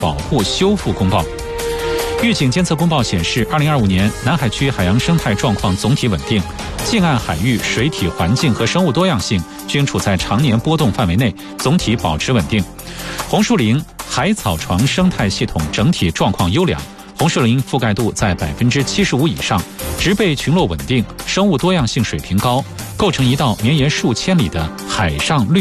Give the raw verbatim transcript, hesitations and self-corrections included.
保护修复公报。预警监测公报显示，二零二五年南海区海洋生态状况总体稳定，近岸海域水体环境和生物多样性均处在常年波动范围内，总体保持稳定。红树林海草床生态系统整体状况优良，红树林覆盖度在百分之七十五以上，植被群落稳定，生物多样性水平高，构成一道绵延数千里的海上绿